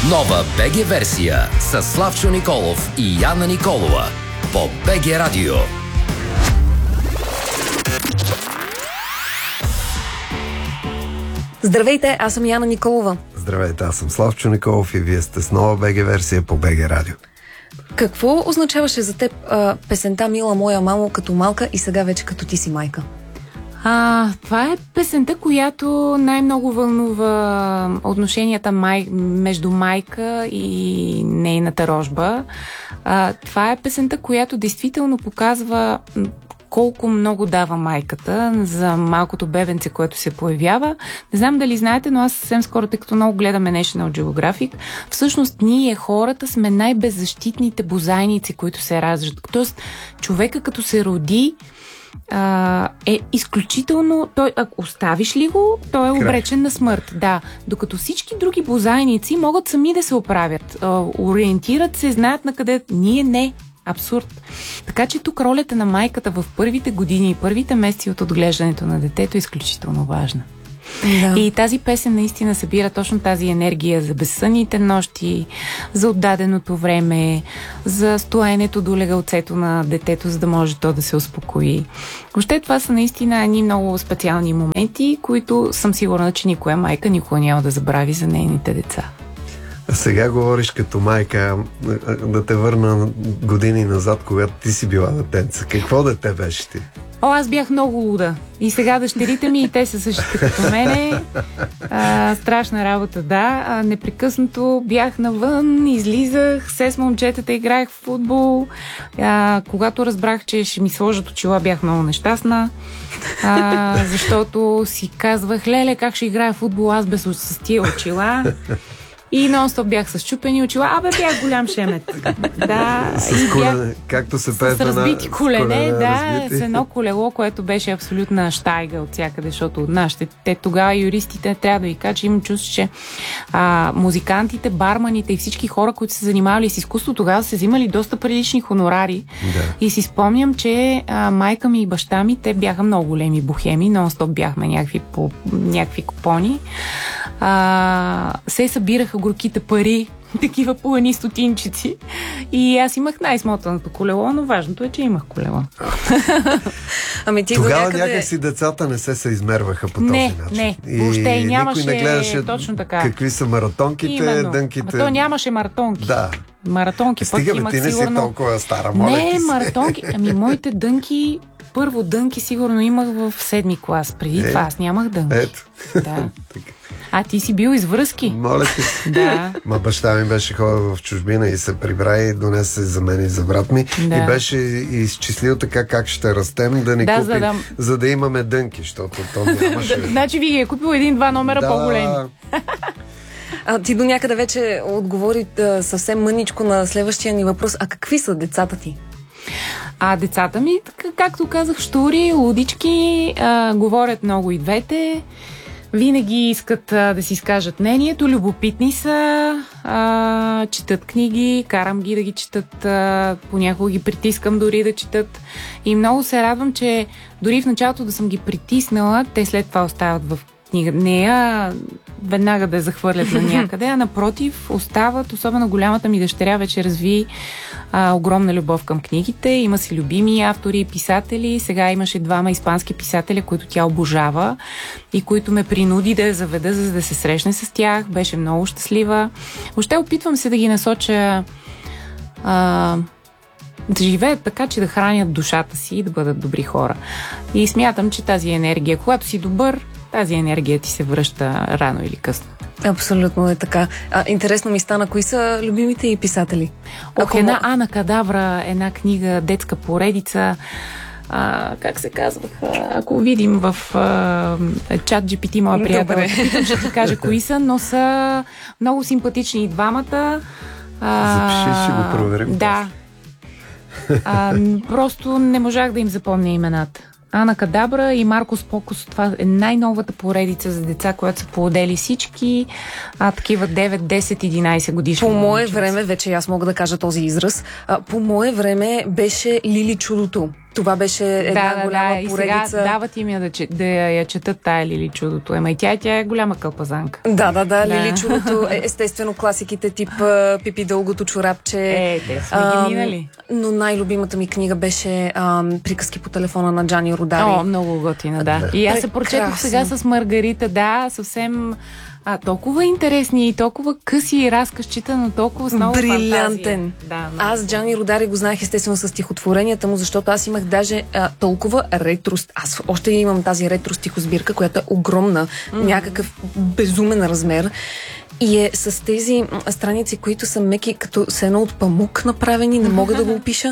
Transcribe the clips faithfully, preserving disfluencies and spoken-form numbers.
Нова БГ версия с Славчо Николов и Яна Николова по БГ Радио. Здравейте, аз съм Яна Николова. Здравейте, аз съм Славчо Николов и вие сте с нова БГ версия по БГ Радио. Какво означаваше за теб а, песента "Мила моя мамо" като малка и сега вече като "Ти си майка"? А, това е песента, която най-много вълнува отношенията май... между майка и нейната рожба. А, това е песента, която действително показва колко много дава майката за малкото бебенце, което се появява. Не знам дали знаете, но аз съвсем скоро, тъй като много гледаме National Geographic, всъщност ние, хората, сме най-беззащитните бозайници, които се раждат. Тоест, човека като се роди, Uh, е изключително... Той, ако оставиш ли го, той е обречен на смърт. Да, докато всички други бозайници могат сами да се оправят. Uh, ориентират се, знаят на къде... Ние не. Абсурд. Така че тук ролята на майката в първите години и първите месеци от отглеждането на детето е изключително важна. Да. И тази песен наистина събира точно тази енергия за безсънните нощи, за отдаденото време, за стоенето до легалцето на детето, за да може то да се успокои. Въобще това са наистина едни много специални моменти, които съм сигурна, че никоя майка никога няма да забрави за нейните деца. А сега говориш като майка, да те върна години назад, когато ти си била детенца. Какво дете беше ти? О, аз бях много луда. И сега дъщерите ми, и те са същите като мене. А, страшна работа, да. А, непрекъснато бях навън, излизах, се с момчетата, играех в футбол. А, когато разбрах, че ще ми сложат очила, бях много нещастна. А, защото си казвах, леле, как ще играя в футбол аз без с тия очила. И нон-стоп бях с чупени очила. Абе, бях голям шемет. Да. С колене, както се пее. С разбити колене, колене, да. Разбити. С едно колело, което беше абсолютна щайга от всякъде, защото от нашите, те тогава юристите, трябва да ви кажа, че имам чувство, че а, музикантите, барманите и всички хора, които се занимавали с изкуство, тогава се взимали доста прилични хонорари. Да. И си спомням, че а, майка ми и баща ми, те бяха много големи бухеми, нон-стоп бяхме някакви, по, някакви купони. А, се събираха горките пари, такива плани стотинчици. И аз имах най-смотаното колело, но важното е, че имах колело. Ами ти тогава някъде... някакси децата не се съизмерваха по не, този начин. Не, не, въобще и нямаше не гледаше точно така. Какви са маратонките, именно. дънките. Ама то нямаше маратонки. Да. Маратонки Стига, пък бе, имах ти не сигурно... си толкова стара, моля Не, ти се. маратонки. Ами моите дънки, първо дънки сигурно имах в седми клас. Преди е, това аз нямах дънки. Ето. Да. А ти си бил извръзки. Моля ти. Да. Ма баща ми беше ходил в чужбина и се прибра и донесе за мен и за брат ми. Да. И беше изчислил така как ще растем, да ни да, купи, за да... за да имаме дънки, защото то нямаше. Значи ви е купил един-два номера да. по-големи. А, ти до някъде вече отговори а, съвсем мъничко на следващия ни въпрос. А какви са децата ти? А децата ми, както казах, щури, лудички, а, говорят много и двете. Винаги искат а, да си изкажат мнението, любопитни са, а, четат книги, карам ги да ги четат, а, понякога ги притискам дори да четат. И много се радвам, че дори в началото да съм ги притиснала, те след това остават в книга. Не я веднага да я захвърлят на някъде, а напротив, остават, особено голямата ми дъщеря вече разви а, огромна любов към книгите. Има си любими автори и писатели. Сега имаше двама испански писатели, които тя обожава и които ме принуди да я заведа, за да се срещне с тях. Беше много щастлива. Въобще опитвам се да ги насоча а, да живеят така, че да хранят душата си и да бъдат добри хора. И смятам, че тази енергия, когато си добър, тази енергия ти се връща рано или късно. Абсолютно е така. А, интересно ми стана, кои са любимите и писатели? Ох, една Ана Кадавра, една книга, детска поредица. А, как се казваха? Ако видим в а, чат джи пи ти, моя приятел, ще ти кажа кои са, но са много симпатични и двамата. А, Запиши, ще го проверим. Да. А, просто не можах да им запомня имената. Ана Кадабра и Маркос Покос. Това е най-новата поредица за деца, която са поодели всички а, такива девет, десет, единайсет годишни. По мое време, вече аз мога да кажа този израз, а, по мое време беше Лили чудото. това беше една да, голяма да, и поредица. сега дават им я да, че, да я четат тая Лили Чудото. Ема и тя, тя е голяма кълпазанка. Да, да, да, Да. Лили Чудото, е, естествено класиките тип а, Пипи Дългото чорапче. Е, те сме ги минали. Но най-любимата ми книга беше ам, Приказки по телефона на Джани Родари. О, много готина, да. И аз се прочетох Прекрасно. сега с Маргарита, да, съвсем а, толкова интересни и толкова къси разказчета, но толкова с много Брилянтен. фантазия. Да, много Аз Джани Родари го знаех естествено с стихотворенията му, защото аз имах даже а, толкова ретро... Аз още имам тази ретро стихосбирка, която е огромна, mm-hmm. някакъв безумен размер. И е с тези страници, които са меки, като с едно от памук направени, не мога да го опиша.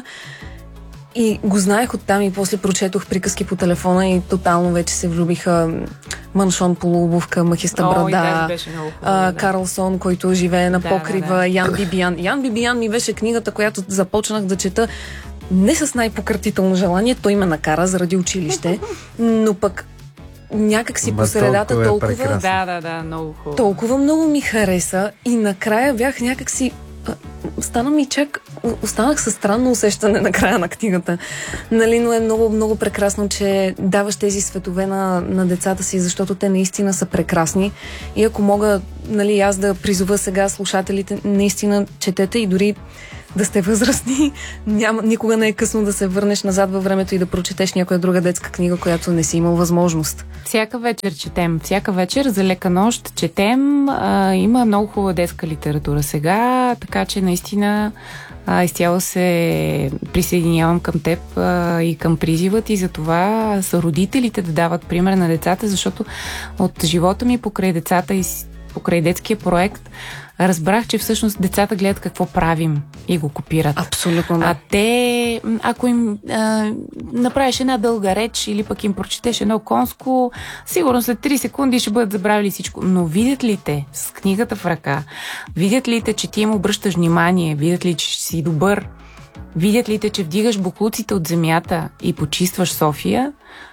И го знаех оттам и после прочетох Приказки по телефона и тотално вече се влюбиха Маншон Полуобувка, Махиста О, Брада, и тази беше много хубава, а, да. Карлсон, който живее на Да, покрива, да, да. Ян Бибиян. Ян Бибиян ми беше книгата, която започнах да чета не с най-пократително желание, той ме накара заради училище, но пък някак си Ма по средата толкова е толкова, прекрасно. Да, да, да, много хубаво. толкова много ми хареса и накрая бях някак си а, стана ми чак, останах със странно усещане на края на книгата. Нали, но е много, много прекрасно, че даваш тези светове на, на децата си, защото те наистина са прекрасни. И ако мога, нали, аз да призова сега слушателите, наистина четете и дори да сте възрастни, няма, никога не е късно да се върнеш назад във времето и да прочетеш някоя друга детска книга, която не си имал възможност. Всяка вечер четем. Всяка вечер за лека нощ четем. А, има много хубава детска литература сега, така че наистина а, изцяло се присъединявам към теб а, и към призивът и за това са родителите да дават пример на децата, защото от живота ми покрай децата и покрай детския проект разбрах, че всъщност децата гледат какво правим и го копират. Абсолютно. А те, ако им а, направиш една дълга реч или пък им прочетеш едно конско, сигурно след три секунди ще бъдат забравили всичко. Но видят ли те с книгата в ръка, видят ли те, че ти им обръщаш внимание, видят ли, че си добър, видят ли те, че вдигаш боклуците от земята и почистваш София,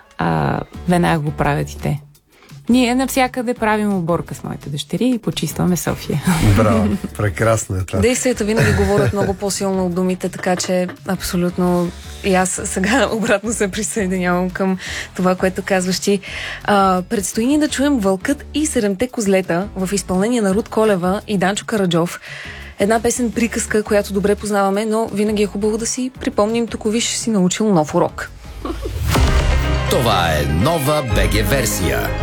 а, веднага го правят и те. Ние навсякъде правим уборка с моите дъщери и почистваме София. Браво, прекрасно е това. Действията винаги говорят много по-силно от думите, така че абсолютно и аз сега обратно се присъединявам към това, което казваш ти. А, предстои ни да чуем Вълкът и седемте козлета в изпълнение на Руд Колева и Данчо Караджов. Една песен приказка, която добре познаваме, но винаги е хубаво да си припомним, тук виж си научил нов урок. Това е нова БГ версия.